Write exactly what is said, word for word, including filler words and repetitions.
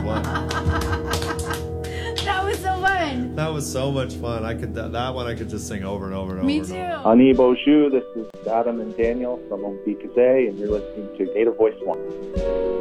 one. That was so fun. That was so much fun. I could that, that one I could just sing over and over and Me over. too. And over. Ani Bonjour, this is Adam and Daniel from Ombikaze, and you're listening to Native Voice One.